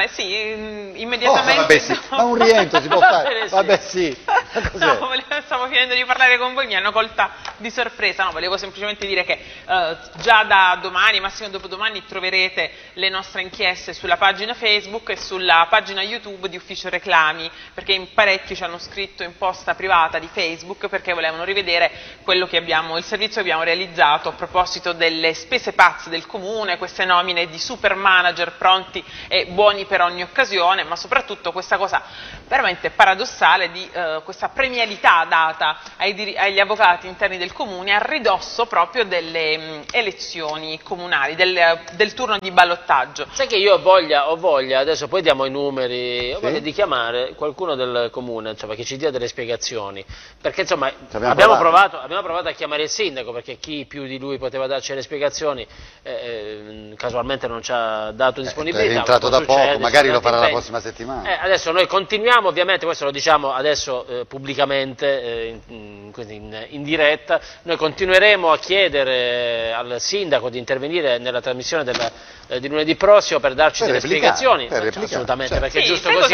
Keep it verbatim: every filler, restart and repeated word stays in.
eh sì, immediatamente... Oh, vabbè sì, ma un rientro si può fare, vabbè sì. No, volevo, stavo finendo di parlare con voi, mi hanno colta di sorpresa, no, volevo semplicemente dire che eh, già da domani, massimo dopodomani, troverete le nostre inchieste sulla pagina Facebook e sulla pagina YouTube di Ufficio Reclami, perché in parecchi ci hanno scritto in posta privata di Facebook perché volevano rivedere quello che abbiamo, il servizio che abbiamo realizzato a proposito delle spese pazze del comune, queste nomine di super manager pronti e buoni per ogni occasione, ma soprattutto questa cosa veramente paradossale di eh, questa premialità data ai, agli avvocati interni del comune a ridosso proprio delle mh, elezioni comunali, del, del turno di ballottaggio. Sai che io ho voglia, ho voglia, adesso poi diamo i numeri, ho sì? voglia di chiamare qualcuno del comune, insomma, che ci dia delle spiegazioni, perché insomma abbiamo, abbiamo, provato. Provato, abbiamo provato a chiamare il sindaco, perché chi più di lui poteva darci le spiegazioni eh, eh, casualmente non ci ha dato disponibilità. Eh, è entrato da succede, poco, magari lo farà impegni. la prossima settimana. Eh, adesso noi continuiamo, ovviamente questo lo diciamo adesso eh, pubblicamente, eh, in, in, in diretta, noi continueremo a chiedere al sindaco di intervenire nella trasmissione della, eh, di lunedì prossimo per darci per delle replicare, spiegazioni, per replicare, assolutamente, certo. perché è Sì, giusto sai così.